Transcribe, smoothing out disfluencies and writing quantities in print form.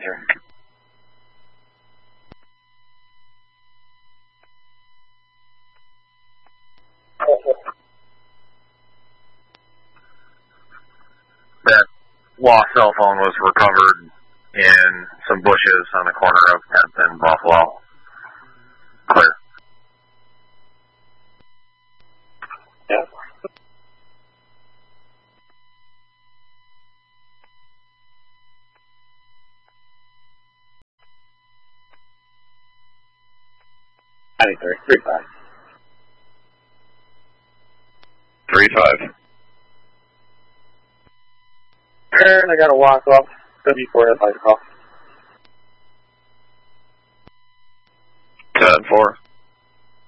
sir. That lost cell phone was recovered in some bushes on the corner of 10th and Buffalo. Clear. Yeah. I think 3-5. 3-5. And I got to walk off 74 at light call. 10-4.